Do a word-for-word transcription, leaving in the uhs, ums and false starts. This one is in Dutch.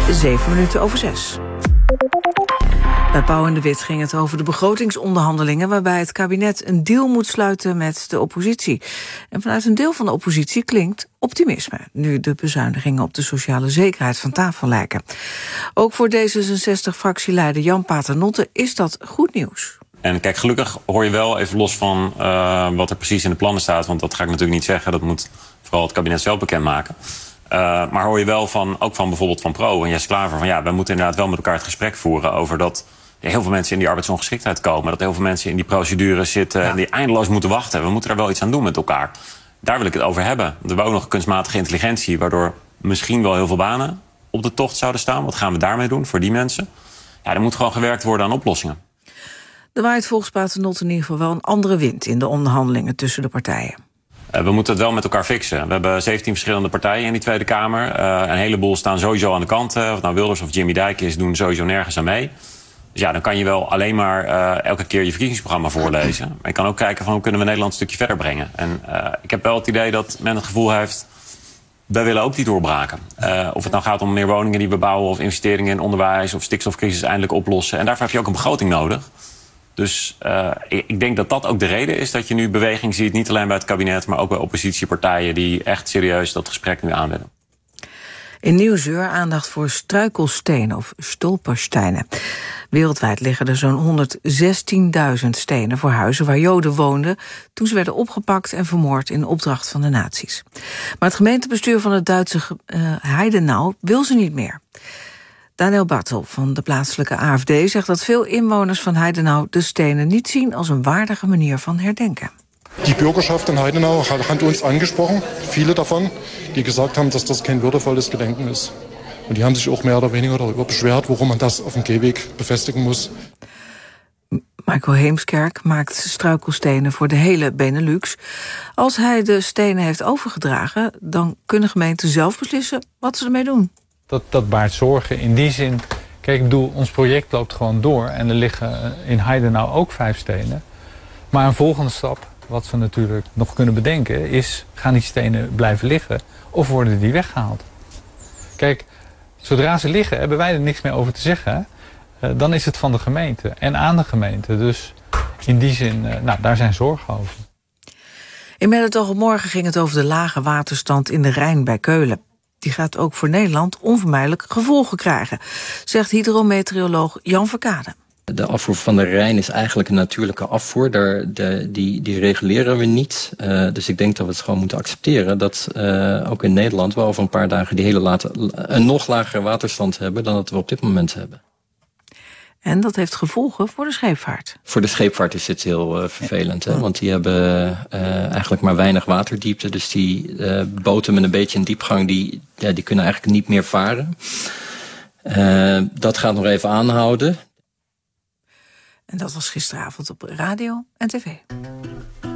Zeven minuten over zes. Bij Pauw en de Wit ging het over de begrotingsonderhandelingen, waarbij het kabinet een deal moet sluiten met de oppositie. En vanuit een deel van de oppositie klinkt optimisme, nu de bezuinigingen op de sociale zekerheid van tafel lijken. Ook voor D zesenzestig-fractieleider Jan Paternotte is dat goed nieuws. En kijk, gelukkig hoor je wel, even los van uh, wat er precies in de plannen staat, want dat ga ik natuurlijk niet zeggen, dat moet vooral het kabinet zelf bekendmaken. Uh, maar hoor je wel van, ook van bijvoorbeeld van Pro en Jesse Klaver, van ja, we moeten inderdaad wel met elkaar het gesprek voeren over dat ja, heel veel mensen in die arbeidsongeschiktheid komen, dat heel veel mensen in die procedures zitten ja. en die eindeloos moeten wachten. We moeten daar wel iets aan doen met elkaar. Daar wil ik het over hebben. We hebben ook nog kunstmatige intelligentie, waardoor misschien wel heel veel banen op de tocht zouden staan. Wat gaan we daarmee doen voor die mensen? Ja, er moet gewoon gewerkt worden aan oplossingen. Er waait volgens Paternotte in ieder geval wel een andere wind in de onderhandelingen tussen de partijen. Uh, we moeten het wel met elkaar fixen. We hebben zeventien verschillende partijen in die Tweede Kamer. Uh, een heleboel staan sowieso aan de kant. Uh, of het nou Wilders of Jimmy Dijk is, doen sowieso nergens aan mee. Dus ja, dan kan je wel alleen maar uh, elke keer je verkiezingsprogramma voorlezen. Maar je kan ook kijken van hoe kunnen we Nederland een stukje verder brengen. En uh, ik heb wel het idee dat men het gevoel heeft, wij willen ook die doorbraken. Uh, of het nou gaat om meer woningen die we bouwen, of investeringen in onderwijs, of stikstofcrisis eindelijk oplossen. En daarvoor heb je ook een begroting nodig. Dus uh, ik denk dat dat ook de reden is dat je nu beweging ziet, niet alleen bij het kabinet, maar ook bij oppositiepartijen die echt serieus dat gesprek nu aan willen. In Nieuwsuur aandacht voor struikelstenen of stolpersteinen. Wereldwijd liggen er zo'n honderdzestienduizend stenen voor huizen waar Joden woonden toen ze werden opgepakt en vermoord in opdracht van de nazi's. Maar het gemeentebestuur van het Duitse uh, Heidenau wil ze niet meer. Daniel Bartel van de plaatselijke A F D zegt dat veel inwoners van Heidenau de stenen niet zien als een waardige manier van herdenken. Die Bürgerschaft in Heidenau hat uns angesprochen, viele davon, die gesagt haben, dass das kein würdevolles Gedenken ist. Und die haben sich auch mehr oder weniger darüber beschwert, warum man das auf dem Gehweg befestigen muss. Michael Heemskerk maakt struikelstenen voor de hele Benelux. Als hij de stenen heeft overgedragen, dan kunnen gemeenten zelf beslissen wat ze ermee doen. Dat, dat baart zorgen in die zin. Kijk, ik bedoel, ons project loopt gewoon door en er liggen in Heidenau ook vijf stenen. Maar een volgende stap, wat we natuurlijk nog kunnen bedenken, is, gaan die stenen blijven liggen of worden die weggehaald? Kijk, zodra ze liggen hebben wij er niks meer over te zeggen. Uh, dan is het van de gemeente en aan de gemeente. Dus in die zin, uh, nou, daar zijn zorgen over. In Met het oog op morgen ging het over de lage waterstand in de Rijn bij Keulen. Die gaat ook voor Nederland onvermijdelijk gevolgen krijgen, zegt hydrometeoroloog Jan Verkade. De afvoer van de Rijn is eigenlijk een natuurlijke afvoer. Daar, de, die, die reguleren we niet. Uh, dus ik denk dat we het gewoon moeten accepteren dat uh, ook in Nederland we over een paar dagen die hele late, een nog lagere waterstand hebben dan dat we op dit moment hebben. En dat heeft gevolgen voor de scheepvaart. Voor de scheepvaart is dit heel uh, vervelend. Hè? Want die hebben uh, eigenlijk maar weinig waterdiepte. Dus die uh, boten met een beetje een diepgang, die, ja, die kunnen eigenlijk niet meer varen. Uh, dat gaat nog even aanhouden. En dat was gisteravond op radio en tv.